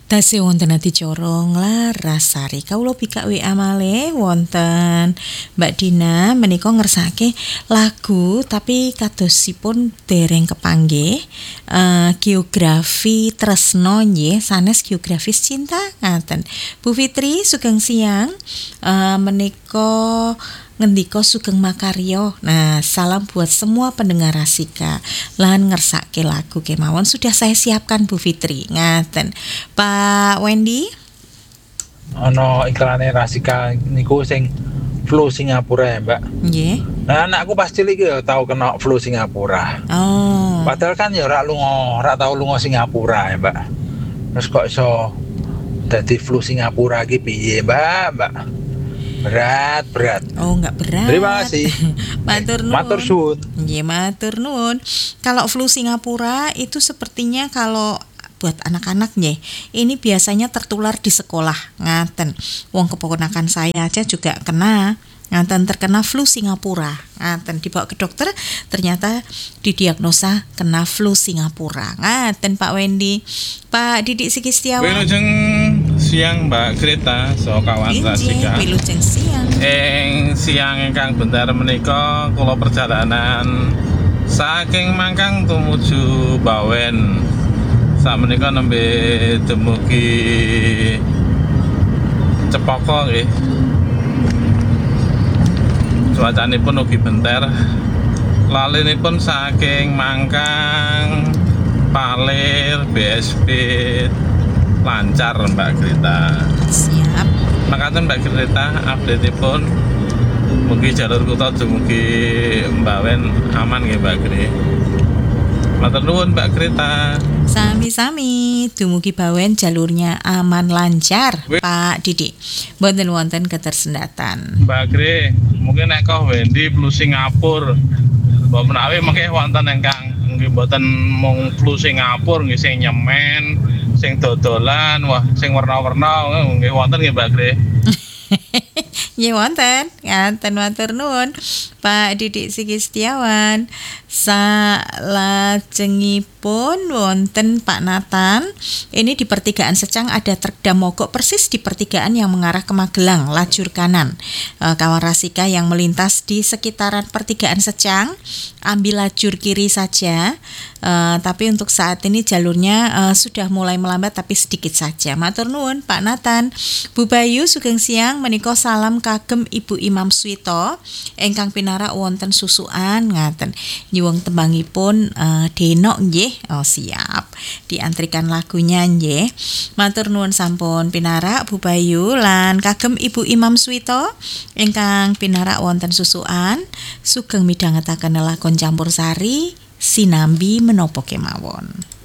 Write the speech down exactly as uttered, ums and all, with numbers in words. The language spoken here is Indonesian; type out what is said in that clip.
Tasih wonten adicara nglarasari kawula bikak W A malih wonten Mbak Dina menika ngersake lagu tapi kadosipun dereng kepanggih uh, Geografi Tresno nggih sanes Geografis Cinta ngaten. Bu Fitri sugeng siang uh, menika ngendika sugeng makarya. Nah, salam buat semua pendengar Rasika. Lan ngersake lagu kemawon sudah saya siapkan Bu Fitri. Ngaten. Pak Wendy. Ana iklane Rasika niku sing flu Singapura ya, Mbak. Nggih. Nah, anakku pas cilik ya tau kena flu Singapura. Oh. Padahal kan ya ora lunga, ora tau lunga Singapura ya, Mbak. Terus kok iso dadi flu Singapura iki piye, Mbak? Mbak. Berat, berat. Oh, enggak berat. Terima kasih. Matur nuwun. Matur suwun. Nggih, matur nuwun. Kalau flu Singapura itu sepertinya kalau buat anak-anak nggih, ini biasanya tertular di sekolah. Ngaten. Wong keponakan saya aja juga kena. Ngaten terkena flu Singapura. Ngaten dibawa ke dokter ternyata didiagnosa kena flu Singapura. Ngaten Pak Wendy. Pak Didik Siki Setiawan. Wilujeng siang Mbak Greta so kawan Rasika. Wilujeng siang. Ing siang ingkang bentar menika kula perjalanan saking Mangkang tumuju Bawen. Sakmenika nembe dumugi Cepoko nggih. Cuacanipun ugi benter. Lalinipun saking Mangkang Palir B S P lancar Mbak Greta. Siap. Makaten Mbak Greta update-ipun. Mugi jalur kutha dumugi Bawen aman nggih Mbak Greta. Matur nuwun Mbak Greta. Sami-sami dumugi Bawen jalurnya aman lancar. Wih. Pak Didik. Mboten wonten ketersendatan. Mbak Gre, mungkin nek kok Wendy flu Singapura. Mbok menawi mengke wonten ingkang nggih mboten mung flu Singapura nggih sing nyemen, sing dodolan, wah sing warna-warna nggih wonten nggih Mbak Gre. Nggih wonten, ngaten matur nuwun Pak Didik Siki Setiawan. Salajengipun wonten Pak Nathan. Ini di pertigaan Secang ada truk dam mogok persis di pertigaan yang mengarah ke Magelang, lajur kanan. E, kawan Rasika yang melintas di sekitaran pertigaan Secang, ambil lajur kiri saja. E, tapi untuk saat ini jalurnya e, sudah mulai melambat tapi sedikit saja. Matur nuwun Pak Nathan. Bu Bayu sugeng siang menika salam kagem Ibu Imam Swito ingkang pinarak wonten susukan ngaten. Nyuwun tembangipun uh, Denok nggih. Oh siap. Diantrikan lagunya nggih. Matur nuwun sampun pinarak Bu Bayu lan kagem Ibu Imam Swito ingkang pinarak wonten susukan sugeng midhangetaken lakon campursari sinambi menapa kemawon.